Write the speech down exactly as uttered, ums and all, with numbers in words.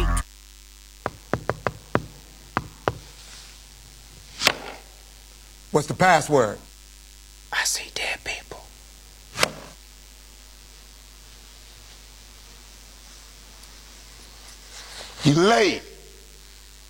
What's the password? I see dead people. You late.